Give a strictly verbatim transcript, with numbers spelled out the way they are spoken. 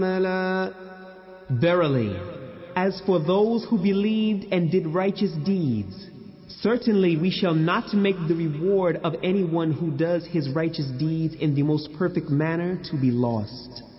Verily, as for those who believed and did righteous deeds, certainly we shall not make the reward of anyone who does his righteous deeds in the most perfect manner to be lost.